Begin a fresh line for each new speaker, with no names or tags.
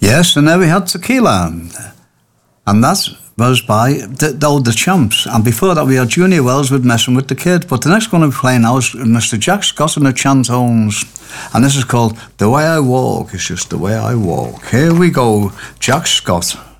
Yes, and then we had Tequila. And that was by the Champs. And before that, we had Junior Wells with Messing with the Kid. But the next one we're playing now is Mr. Jack Scott and the Chantones. And this is called The Way I Walk. It's just the way I walk. Here we go, Jack Scott.